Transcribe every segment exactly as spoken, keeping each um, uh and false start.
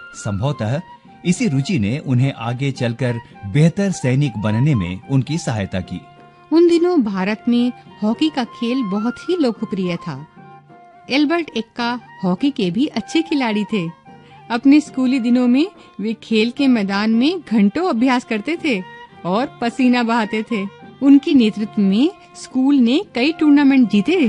संभवतः इसी रुचि ने उन्हें आगे चलकर बेहतर सैनिक बनने में उनकी सहायता की। उन दिनों भारत में हॉकी का खेल बहुत ही लोकप्रिय था। एल्बर्ट एक्का हॉकी के भी अच्छे खिलाड़ी थे। अपने स्कूली दिनों में वे खेल के मैदान में घंटों अभ्यास करते थे और पसीना बहाते थे। उनके नेतृत्व में स्कूल ने कई टूर्नामेंट जीते।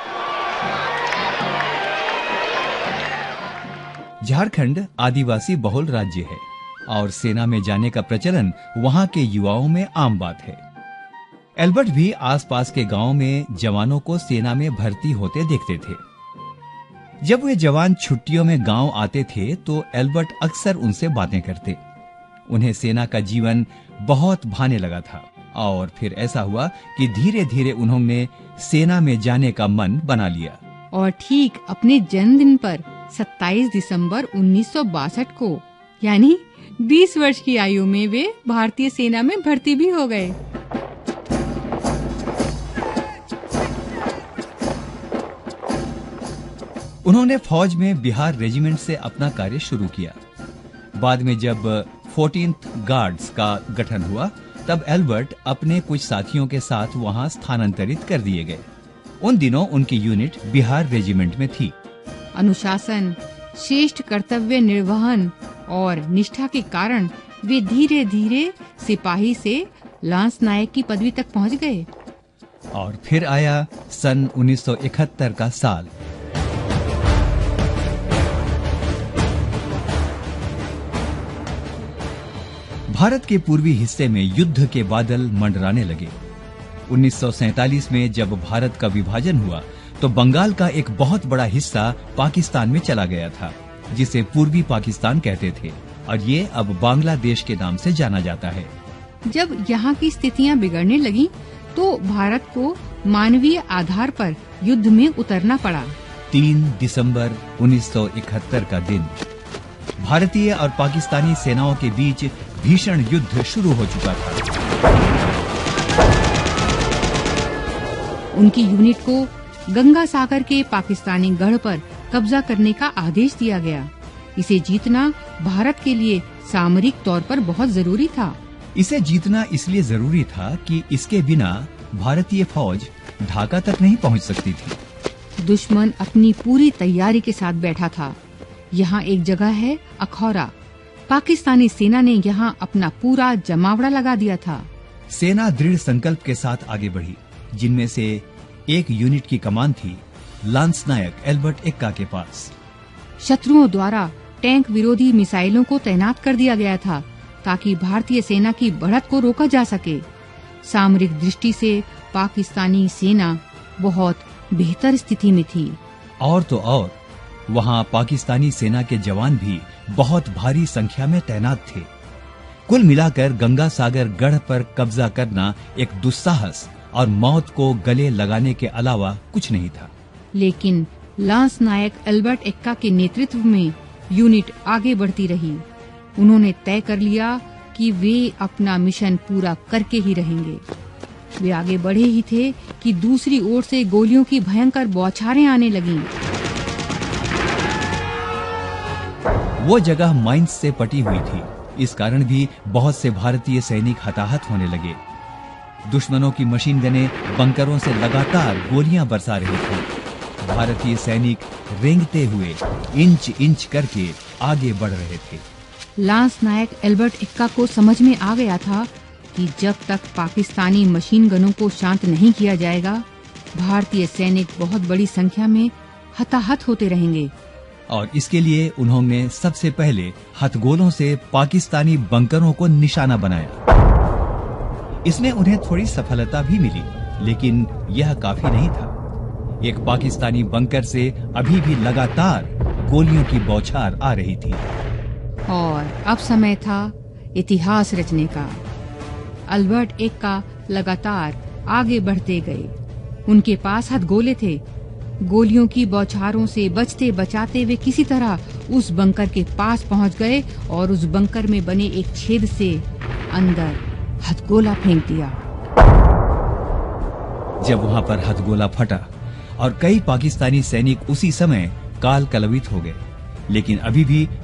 झारखंड आदिवासी बहुल राज्य है और सेना में जाने का प्रचलन वहाँ के युवाओं में आम बात है। एल्बर्ट भी आसपास के गांव में जवानों को सेना में भर्ती होते देखते थे। जब वे जवान छुट्टियों में गांव आते थे तो एल्बर्ट अक्सर उनसे बातें करते। उन्हें सेना का जीवन बहुत भाने लगा था और फिर ऐसा हुआ कि धीरे धीरे उन्होंने सेना में जाने का मन बना लिया। और ठीक अपने जन्मदिन पर सत्ताईस दिसंबर उन्नीस सौ बासठ को यानी बीस वर्ष की आयु में वे भारतीय सेना में भर्ती भी हो गए। उन्होंने फौज में बिहार रेजिमेंट से अपना कार्य शुरू किया। बाद में जब फोर्टीन्थ गार्ड्स का गठन हुआ तब एल्बर्ट अपने कुछ साथियों के साथ वहां स्थानांतरित कर दिए गए। उन दिनों उनकी यूनिट बिहार रेजिमेंट में थी। अनुशासन, श्रेष्ठ कर्तव्य निर्वहन और निष्ठा के कारण वे धीरे धीरे सिपाही से लांस नायक की पदवी तक पहुंच गए। और फिर आया सन उन्नीस सौ इकहत्तर का साल। भारत के पूर्वी हिस्से में युद्ध के बादल मंडराने लगे। उन्नीस सौ सैंतालीस में जब भारत का विभाजन हुआ तो बंगाल का एक बहुत बड़ा हिस्सा पाकिस्तान में चला गया था, जिसे पूर्वी पाकिस्तान कहते थे और ये अब बांग्लादेश के नाम से जाना जाता है। जब यहाँ की स्थितियाँ बिगड़ने लगी तो भारत को मानवीय आधार पर युद्ध में उतरना पड़ा। तीन दिसंबर उन्नीस सौ इकहत्तर का दिन भारतीय और पाकिस्तानी सेनाओं के बीच भीषण युद्ध शुरू हो चुका था। उनकी यूनिट को गंगा सागर के पाकिस्तानी गढ़ पर कब्जा करने का आदेश दिया गया। इसे जीतना भारत के लिए सामरिक तौर पर बहुत जरूरी था। इसे जीतना इसलिए जरूरी था कि इसके बिना भारतीय फौज ढाका तक नहीं पहुंच सकती थी। दुश्मन अपनी पूरी तैयारी के साथ बैठा था। यहाँ एक जगह है अखौरा। पाकिस्तानी सेना ने यहाँ अपना पूरा जमावड़ा लगा दिया था। सेना दृढ़ संकल्प के साथ आगे बढ़ी, जिनमें से एक यूनिट की कमान थी लांस नायक एल्बर्ट एक्का के पास। शत्रुओं द्वारा टैंक विरोधी मिसाइलों को तैनात कर दिया गया था ताकि भारतीय सेना की बढ़त को रोका जा सके। सामरिक दृष्टि से पाकिस्तानी सेना बहुत बेहतर स्थिति में थी। और तो और वहाँ पाकिस्तानी सेना के जवान भी बहुत भारी संख्या में तैनात थे। कुल मिलाकर गंगा सागर गढ़ पर कब्जा करना एक दुस्साहस और मौत को गले लगाने के अलावा कुछ नहीं था। लेकिन लांस नायक एल्बर्ट एक्का के नेतृत्व में यूनिट आगे बढ़ती रही। उन्होंने तय कर लिया कि वे अपना मिशन पूरा करके ही रहेंगे। वे आगे बढ़े ही थे कि दूसरी ओर से गोलियों की भयंकर बौछारें आने लगीं। वो जगह माइंस से पटी हुई थी, इस कारण भी बहुत से भारतीय सैनिक हताहत होने लगे। दुश्मनों की मशीन गनें बंकरों से लगातार गोलियां बरसा रही थी। भारतीय सैनिक रेंगते हुए इंच इंच करके आगे बढ़ रहे थे। लांस नायक एल्बर्ट एक्का को समझ में आ गया था कि जब तक पाकिस्तानी मशीन गनों को शांत नहीं किया जाएगा, भारतीय सैनिक बहुत बड़ी संख्या में हताहत होते रहेंगे। और इसके लिए उन्होंने सबसे पहले हथगोलों से पाकिस्तानी बंकरों को निशाना बनाया। इसमें उन्हें थोड़ी सफलता भी मिली, लेकिन यह काफी नहीं था। एक पाकिस्तानी बंकर से अभी भी लगातार गोलियों की बौछार आ रही थी। और अब समय था इतिहास रचने का। एल्बर्ट एक्का लगातार आगे बढ़ते गए। उनके पास हथगोले थे। गोलियों की बौछारों से बचते बचाते वे किसी तरह उस बंकर के पास पहुंच गए और उस बंकर में बने एक छेद से अंदर हथगोला फेंक दिया। जब वहां पर हथगोला फटा और कई पाकिस्तानी सैनिक उसी समय काल कलवित हो गए, लेकिन अभी भी